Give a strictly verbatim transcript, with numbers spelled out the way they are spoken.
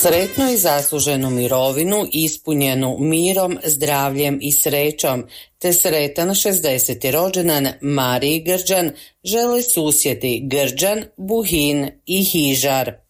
Sretnu i zasluženu mirovinu ispunjenu mirom, zdravljem i srećom, te sretan šezesdeseti rođendan Mariji Grđan žele susjedi Grđan, Buhin i Hižar.